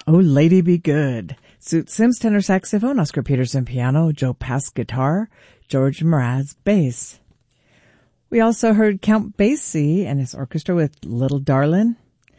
Oh, Lady Be Good. Suit Sims tenor saxophone, Oscar Peterson piano, Joe Pass guitar, George Mraz bass. We also heard Count Basie and his orchestra with Little Darlin'.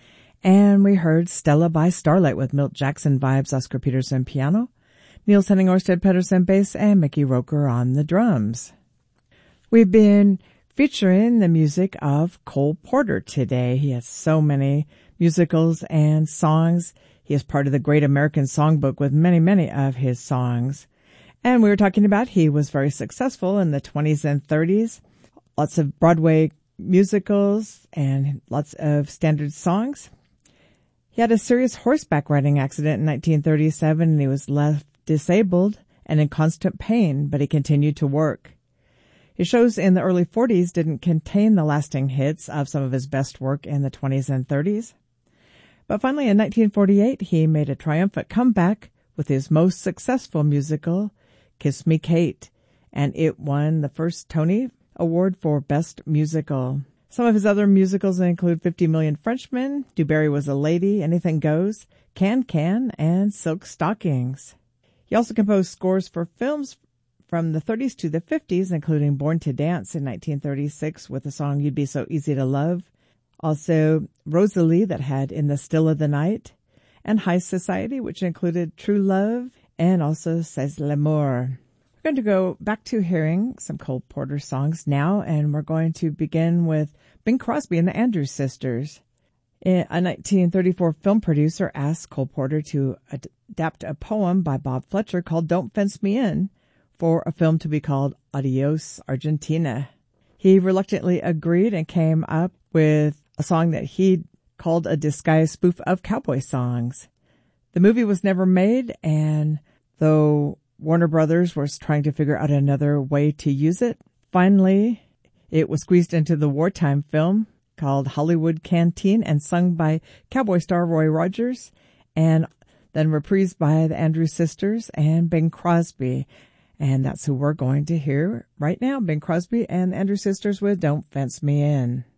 And we heard Stella by Starlight with Milt Jackson vibes, Oscar Peterson piano, Niels Henning Orsted Pedersen bass, and Mickey Roker on the drums. We've been featuring the music of Cole Porter today. He has so many musicals and songs. He is part of the Great American Songbook with many, many of his songs. And we were talking about he was very successful in the 20s and 30s. Lots of Broadway musicals and lots of standard songs. He had a serious horseback riding accident in 1937 and he was left disabled and in constant pain, but he continued to work. His shows in the early 40s didn't contain the lasting hits of some of his best work in the 20s and 30s. But finally, in 1948, he made a triumphant comeback with his most successful musical, Kiss Me, Kate, and it won the first Tony Award for Best Musical. Some of his other musicals include 50 Million Frenchmen, Du Barry Was a Lady, Anything Goes, Can, and Silk Stockings. He also composed scores for films from the 30s to the 50s, including Born to Dance in 1936 with the song You'd Be So Easy to Love. Also, Rosalie that had In the Still of the Night, and High Society, which included True Love, and also C'est l'amour. We're going to go back to hearing some Cole Porter songs now, and we're going to begin with Bing Crosby and the Andrews Sisters. A 1934 film producer asked Cole Porter to adapt a poem by Bob Fletcher called Don't Fence Me In for a film to be called Adios, Argentina. He reluctantly agreed and came up with a song that he called a disguised spoof of cowboy songs. The movie was never made, and though Warner Brothers was trying to figure out another way to use it, finally it was squeezed into the wartime film called Hollywood Canteen and sung by cowboy star Roy Rogers, and then reprised by the Andrews Sisters and Bing Crosby. And that's who we're going to hear right now, Bing Crosby and the Andrews Sisters with Don't Fence Me In.